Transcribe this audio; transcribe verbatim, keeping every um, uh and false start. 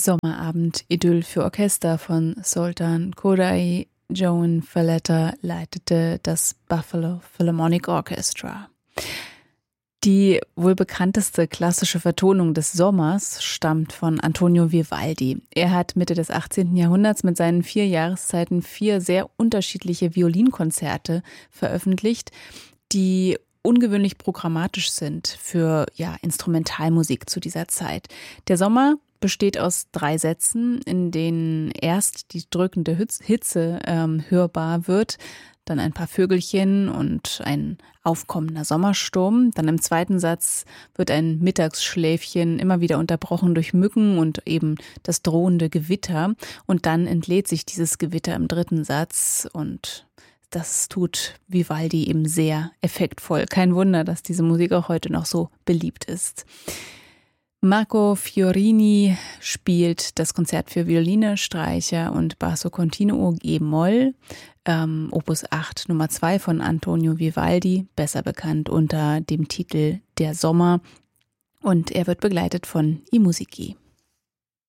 Sommerabend-Idyll für Orchester von Zoltán Kodály. Joan Falletta leitete das Buffalo Philharmonic Orchestra. Die wohl bekannteste klassische Vertonung des Sommers stammt von Antonio Vivaldi. Er hat Mitte des achtzehnten Jahrhunderts mit seinen vier Jahreszeiten vier sehr unterschiedliche Violinkonzerte veröffentlicht, die ungewöhnlich programmatisch sind für ja, Instrumentalmusik zu dieser Zeit. Der Sommer besteht aus drei Sätzen, in denen erst die drückende Hitze ähm, hörbar wird, dann ein paar Vögelchen und ein aufkommender Sommersturm. Dann im zweiten Satz wird ein Mittagsschläfchen immer wieder unterbrochen durch Mücken und eben das drohende Gewitter. Und dann entlädt sich dieses Gewitter im dritten Satz und das tut Vivaldi eben sehr effektvoll. Kein Wunder, dass diese Musik auch heute noch so beliebt ist. Marco Fiorini spielt das Konzert für Violine, Streicher und Basso Continuo G-Moll, ähm, Opus acht Nummer zwei von Antonio Vivaldi, besser bekannt unter dem Titel Der Sommer. Und er wird begleitet von I Musici.